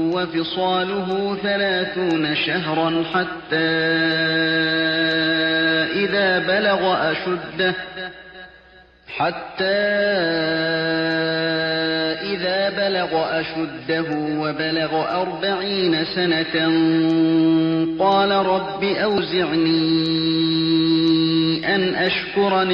وفصاله 30 شهرا حتى إذا بلغ أشده وبلغ 40 سنة قال رب أوزعني أن أشكر